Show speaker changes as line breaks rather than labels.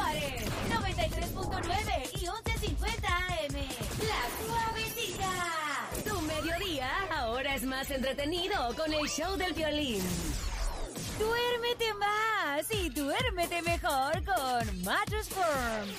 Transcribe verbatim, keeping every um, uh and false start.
Juárez, noventa y tres punto nueve y once cincuenta A M. La Suavecita. Tu mediodía ahora es más entretenido con el show del violín. Duérmete más y duérmete mejor con Mattress Firm.